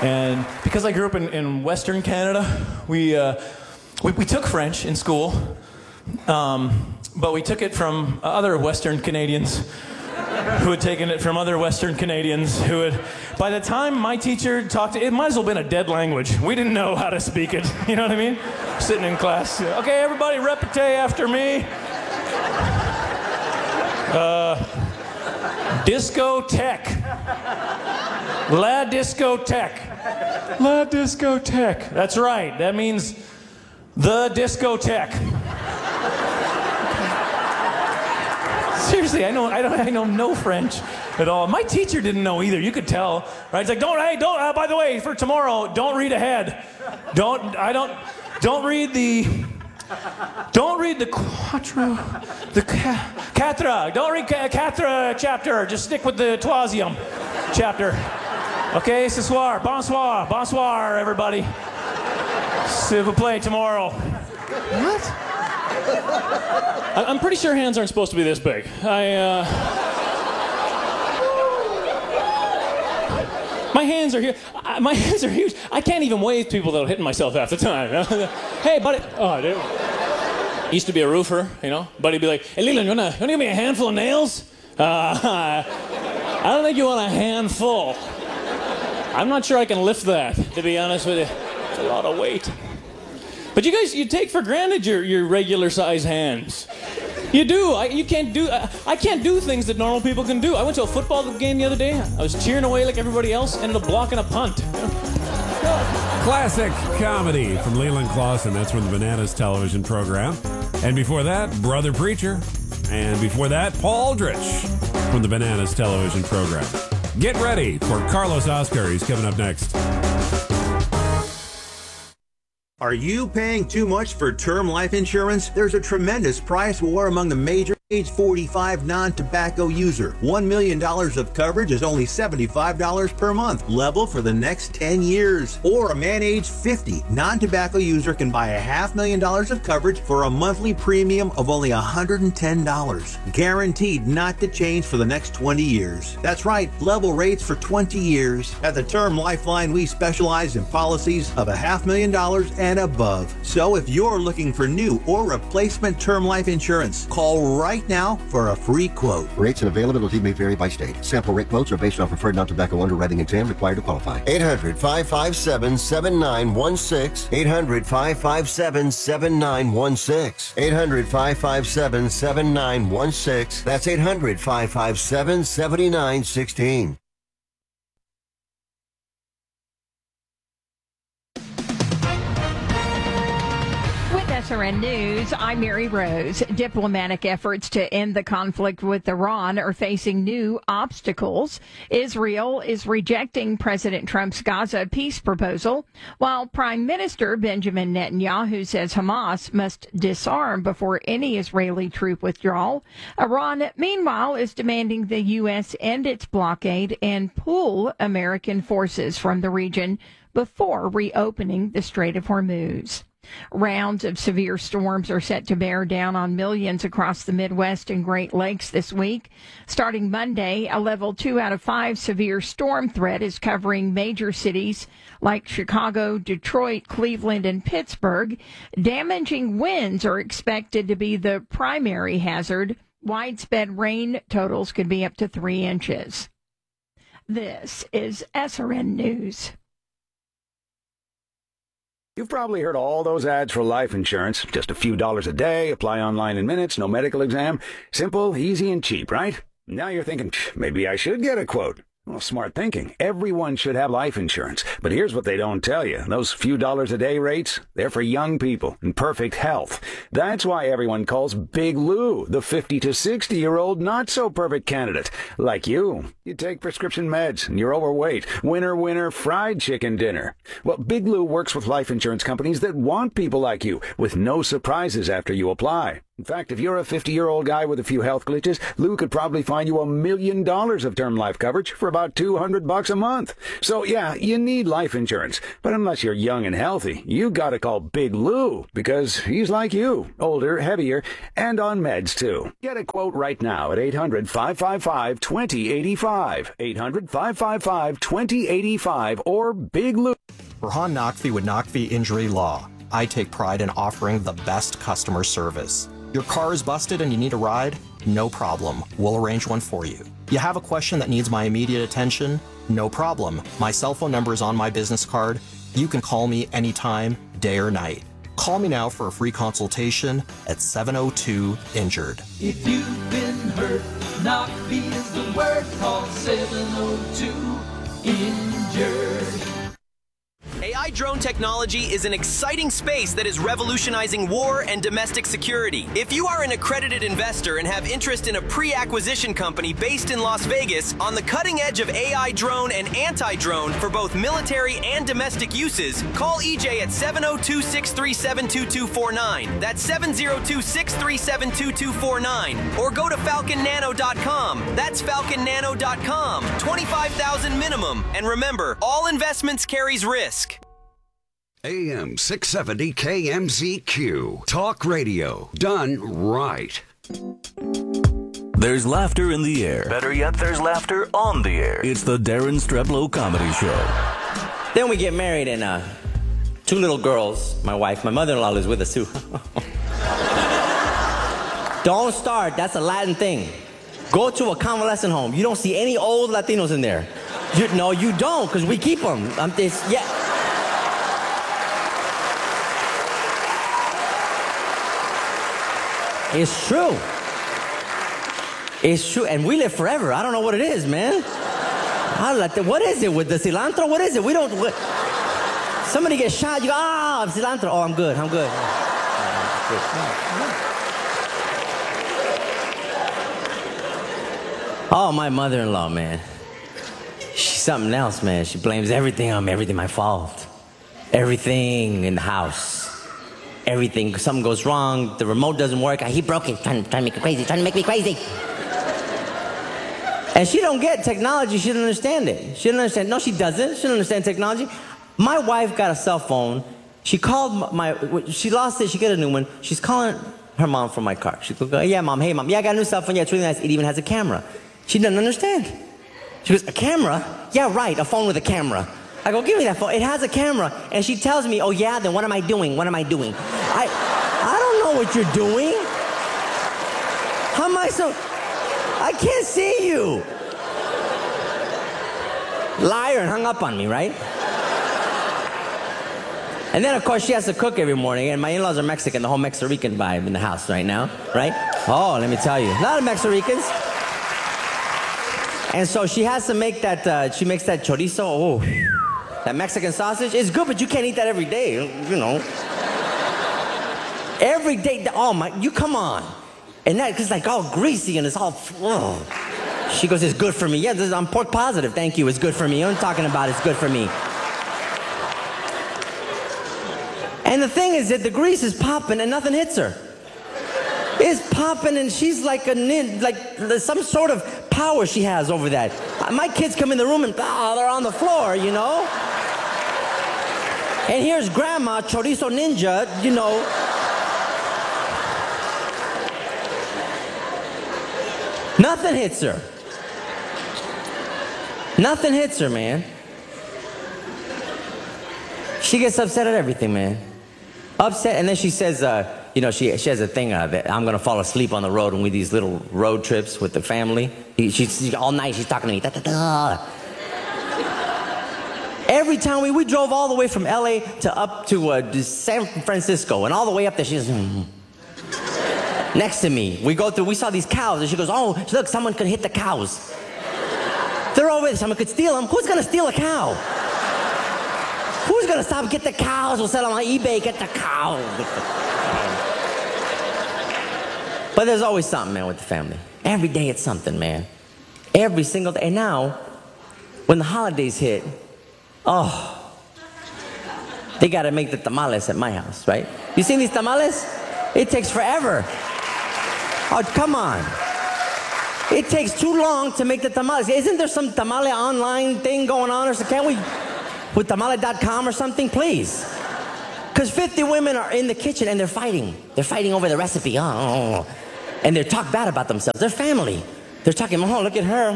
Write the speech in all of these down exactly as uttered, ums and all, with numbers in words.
And because I grew up in, in Western Canada, we, uh, we we took French in school, um, but we took it from other Western Canadians who had taken it from other Western Canadians who had, by the time my teacher talked, it might as well have been a dead language. We didn't know how to speak it, you know what I mean? Sitting in class, okay, everybody repete after me. Uh, discotheque. La discotheque. La discotheque. That's right, that means the discotheque. Seriously, I know, I don't, I know no French at all. My teacher didn't know either. You could tell, right? It's like, don't, hey, don't. Uh, by the way, for tomorrow, don't read ahead. Don't, I don't, don't read the, don't read the quattro, the quatre. Don't read quatre chapter. Just stick with the troisième chapter. Okay, ce soir, bonsoir, bonsoir, everybody. S'il vous plaît, tomorrow. What? I'm pretty sure hands aren't supposed to be this big. I, uh... My hands are here. My hands are huge. I can't even wave to people that are hitting myself half the time. Hey, buddy. Oh, dude. Used to be a roofer, you know. Buddy'd be like, hey, Leland, you wanna, you wanna give me a handful of nails? Uh, I don't think you want a handful. I'm not sure I can lift that, to be honest with you. It's a lot of weight. But you guys, you take for granted your, your regular size hands. You do. I, you can't do. I, I can't do things that normal people can do. I went to a football game the other day. I was cheering away like everybody else, ended up blocking a punt. Classic comedy from Leland Clausen. That's from the Bananas television program. And before that, Brother Preacher. And before that, Paul Aldrich from the Bananas television program. Get ready for Carlos Oscar. He's coming up next. Are you paying too much for term life insurance? There's a tremendous price war among the major age forty-five non-tobacco user. One million dollars of coverage is only seventy-five dollars per month, level for the next ten years. Or a man age fifty non-tobacco user can buy a half million dollars of coverage for a monthly premium of only one hundred ten dollars. Guaranteed not to change for the next twenty years. That's right, level rates for twenty years. At the Term Lifeline, we specialize in policies of a half million dollars and above. So if you're looking for new or replacement term life insurance, call right now for a free quote. Rates and availability may vary by state. Sample rate quotes are based on preferred non-tobacco underwriting exam required to qualify. eight hundred, five five seven, seven nine one six. eight hundred, five five seven, seven nine one six. eight hundred, five five seven, seven nine one six. That's eight hundred, five five seven, seven nine one six. S R N News, I'm Mary Rose. Diplomatic efforts to end the conflict with Iran are facing new obstacles. Israel is rejecting President Trump's Gaza peace proposal, while Prime Minister Benjamin Netanyahu says Hamas must disarm before any Israeli troop withdrawal. Iran, meanwhile, is demanding the U S end its blockade and pull American forces from the region before reopening the Strait of Hormuz. Rounds of severe storms are set to bear down on millions across the Midwest and Great Lakes this week. Starting Monday, a level two out of five severe storm threat is covering major cities like Chicago, Detroit, Cleveland, and Pittsburgh. Damaging winds are expected to be the primary hazard. Widespread rain totals could be up to three inches. This is S R N News. You've probably heard all those ads for life insurance. Just a few dollars a day, apply online in minutes, no medical exam. Simple, easy, and cheap, right? Now you're thinking, maybe I should get a quote. Well, smart thinking. Everyone should have life insurance. But here's what they don't tell you. Those few dollars a day rates, they're for young people in perfect health. That's why everyone calls Big Lou the fifty to sixty-year-old not-so-perfect candidate. Like you. You take prescription meds and you're overweight. Winner, winner, fried chicken dinner. Well, Big Lou works with life insurance companies that want people like you with no surprises after you apply. In fact, if you're a fifty-year-old guy with a few health glitches, Lou could probably find you a million dollars of term life coverage for about two hundred bucks a month. So yeah, you need life insurance. But unless you're young and healthy, you gotta call Big Lou, because he's like you, older, heavier, and on meds too. Get a quote right now at eight hundred, five five five, two zero eight five, eight hundred, five five five, two zero eight five, or Big Lou. Rahan Naqvi with Naqvi Injury Law. I take pride in offering the best customer service. Your car is busted and you need a ride? No problem. We'll arrange one for you. You have a question that needs my immediate attention? No problem. My cell phone number is on my business card. You can call me anytime, day or night. Call me now for a free consultation at seven oh two injured. If you've been hurt, Naqvi is the word. Call seven oh two injured. A I drone technology is an exciting space that is revolutionizing war and domestic security. If you are an accredited investor and have interest in a pre-acquisition company based in Las Vegas on the cutting edge of A I drone and anti-drone for both military and domestic uses, call E J at seven oh two, six three seven, two two four nine. That's seven oh two, six three seven, two two four nine. Or go to falcon nano dot com. That's falcon nano dot com. twenty-five thousand minimum. And remember, all investments carries risk. A M six seventy K M Z Q. Talk radio. Done right. There's laughter in the air. Better yet, there's laughter on the air. It's the Darren Streblow Comedy Show. Then we get married and uh, two little girls, my wife, my mother-in-law lives with us too. Don't start, that's a Latin thing. Go to a convalescent home. You don't see any old Latinos in there. You, no, you don't, because we keep them. Um, it's, yeah. It's true. It's true, and we live forever. I don't know what it is, man. I like the, what is it with the cilantro? What is it? We don't. What, somebody gets shot. You go, ah, oh, cilantro. Oh, I'm good. I'm good. Oh, my mother-in-law, man. She's something else, man. She blames everything on me. Everything my fault. Everything in the house. Everything, something goes wrong, the remote doesn't work, he broke it, trying, trying to make me crazy, trying to make me crazy. And she don't get technology, she doesn't understand it. She doesn't understand, no she doesn't, she doesn't understand technology. My wife got a cell phone, she called my, she lost it, she got a new one, she's calling her mom from my car. She goes, yeah mom, hey mom, yeah I got a new cell phone, yeah it's really nice, it even has a camera. She doesn't understand. She goes, a camera? Yeah right, a phone with a camera. I go, give me that phone. It has a camera. And she tells me, oh yeah, then what am I doing? What am I doing? I I don't know what you're doing. How am I so... I can't see you. Liar, and hung up on me, right? And then, of course, she has to cook every morning. And my in-laws are Mexican, the whole Mexican vibe in the house right now, right? Oh, let me tell you. A lot of Mexicans. And so she has to make that, uh, she makes that chorizo. Oh, that Mexican sausage is good, but you can't eat that every day, you know. Every day, oh my, you come on. And that, cause it's like all greasy and it's all, oh. She goes, it's good for me. Yeah, this, I'm pork positive, thank you, it's good for me. I'm talking about it's good for me. And the thing is that the grease is popping and nothing hits her. It's popping and she's like a nin, like some sort of power she has over that. My kids come in the room and oh, they're on the floor, you know. And here's grandma, chorizo ninja, you know. Nothing hits her. Nothing hits her, man. She gets upset at everything, man. Upset, and then she says, uh, you know, she she has a thing of it. I'm gonna fall asleep on the road when we these little road trips with the family. He, she's, she, all night she's talking to me. Da, da, da. Every time we, we drove all the way from L A to up to uh, San Francisco, and all the way up there, she's mm, next to me. We go through, we saw these cows, and she goes, oh, look, someone could hit the cows. They're over there, someone could steal them. Who's gonna steal a cow? Who's gonna stop, get the cows, we'll sell them on eBay, get the cow. Get the cow. But there's always something, man, with the family. Every day it's something, man. Every single day. And now, when the holidays hit, oh, they gotta make the tamales at my house, right? You seen these tamales? It takes forever. Oh, come on. It takes too long to make the tamales. Isn't there some tamale online thing going on or something? Can't we, with tamale dot com or something, please? Because fifty women are in the kitchen and they're fighting. They're fighting over the recipe. Oh, oh, oh. And they talk bad about themselves. They're family. They're talking, oh, look at her.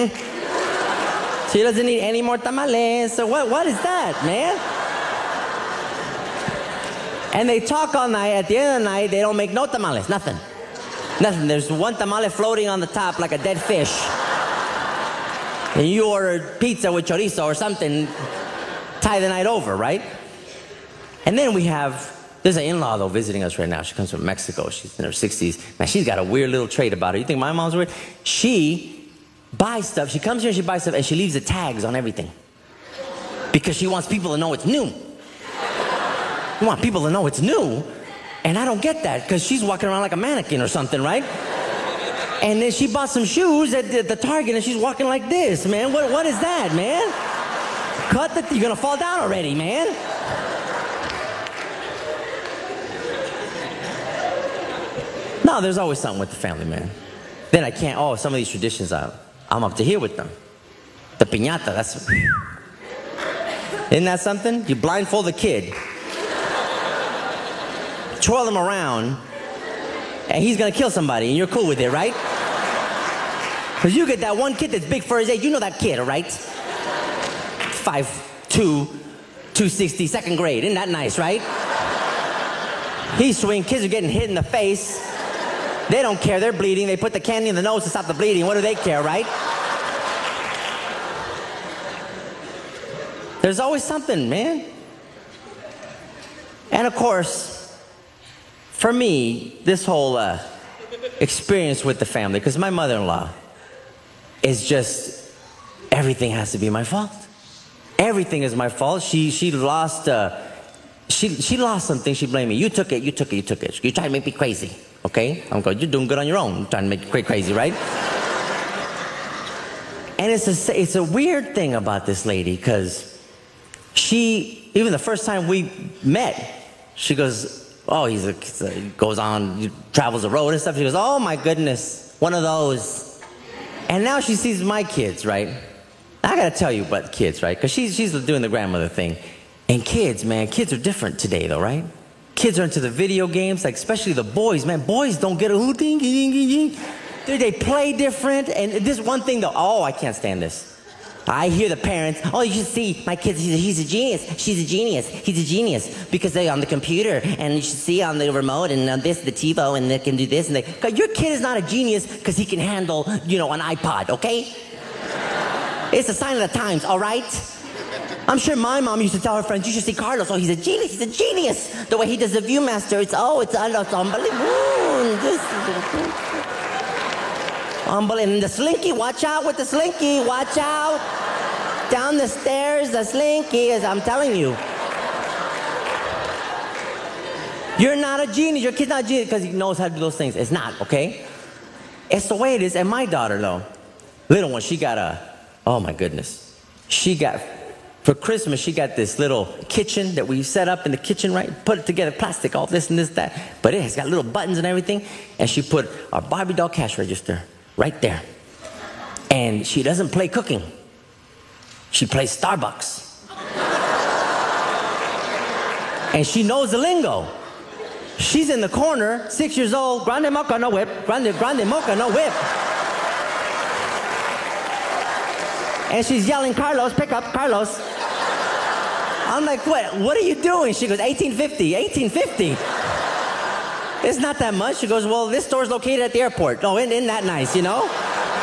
She doesn't need any more tamales. So what, what is that, man? And they talk all night. At the end of the night, they don't make no tamales. Nothing. Nothing. There's one tamale floating on the top like a dead fish. And you ordered pizza with chorizo or something, tie the night over, right? And then we have, there's an in-law, though, visiting us right now. She comes from Mexico. She's in her sixties. Man, she's got a weird little trait about her. You think my mom's weird? She buys stuff. She comes here and she buys stuff, and she leaves the tags on everything. Because she wants people to know it's new. You want people to know it's new? And I don't get that, because she's walking around like a mannequin or something, right? And then she bought some shoes at the, the Target, and she's walking like this, man. What, what is that, man? Cut the, you're gonna fall down already, man. No, there's always something with the family, man. Then I can't, oh, some of these traditions, I, I'm up to here with them. The piñata, that's, isn't that something? You blindfold the kid, twirl him around, and he's gonna kill somebody, and you're cool with it, right? Because you get that one kid that's big for his age, you know that kid, all right? five two, two sixty, second grade, isn't that nice, right? He's swinging, kids are getting hit in the face. They don't care, they're bleeding, they put the candy in the nose to stop the bleeding, what do they care, right? There's always something, man. And of course, for me, this whole uh, experience with the family, because my mother-in-law is just, everything has to be my fault. Everything is my fault. She she lost, uh, she she lost something, she blamed me. You took it, you took it, you took it. You tried to make me crazy, okay? I'm going, you're doing good on your own. I'm trying to make you crazy, right? And it's a, it's a weird thing about this lady, because she, even the first time we met, she goes, oh, he's a, he's a, he goes on, he travels the road and stuff. She goes, oh my goodness, one of those. And now she sees my kids, right? I gotta tell you about kids, right? Because she's, she's doing the grandmother thing. And kids, man, kids are different today, though, right? Kids are into the video games, like especially the boys, man. Boys don't get a hoo ding ding ding ding. They play different. And this one thing, though, oh, I can't stand this. I hear the parents, oh, you should see my kid, he's a, he's a genius, she's a genius, he's a genius, because they're on the computer, and you should see on the remote, and on this, the TiVo, and they can do this, and they, your kid is not a genius because he can handle, you know, an iPod, okay? It's a sign of the times, all right? I'm sure my mom used to tell her friends, you should see Carlos, oh, he's a genius, he's a genius. The way he does the Viewmaster, it's, oh, it's, it's unbelievable. This Unbelievable. And the slinky, watch out with the slinky, watch out. Down the stairs, the slinky, as I'm telling you. You're not a genius, your kid's not a genius because he knows how to do those things. It's not, okay? It's the way it is. And my daughter, though, little one, she got a, oh my goodness. She got, for Christmas, she got this little kitchen that we set up in the kitchen, right? Put it together, plastic, all this and this, that. But it has got little buttons and everything. And she put our Barbie doll cash register right there. And she doesn't play cooking. She plays Starbucks. And she knows the lingo. She's in the corner, six years old, grande mocha, no whip, grande, grande mocha, no whip. And she's yelling, Carlos, pick up, Carlos. I'm like, what, what are you doing? She goes, eighteen fifty, eighteen fifty. It's not that much. She goes, well, this store's located at the airport. Oh, isn't, isn't that nice, you know?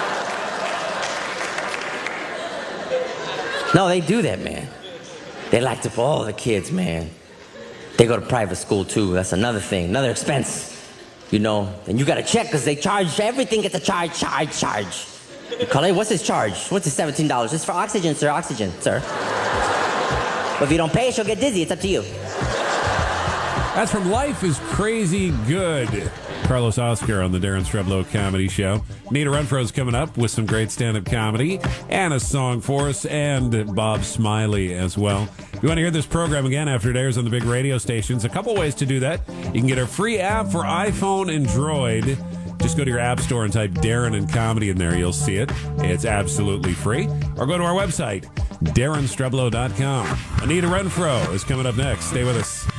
No, they do that, man. They like to, oh, the kids, man. They go to private school, too. That's another thing, another expense. You know, and you got to check because they charge, everything gets a charge, charge, charge. You call it, what's this charge? What's this seventeen dollars? It's for oxygen, sir, oxygen, sir. But if you don't pay, she'll get dizzy. It's up to you. That's from Life is Crazy Good. Carlos Oscar on the Darren Streblow Comedy Show. Nita Renfro's coming up with some great stand-up comedy and a song for us, and Bob Smiley as well. If you want to hear this program again after it airs on the big radio stations, a couple ways to do that. You can get a free app for iPhone and Droid. Just Just go to your app store and type Darren and Comedy in there. You'll see it. It's absolutely free. Or go to our website, darren streblow dot com. Anita Renfro is coming up next. Stay with us.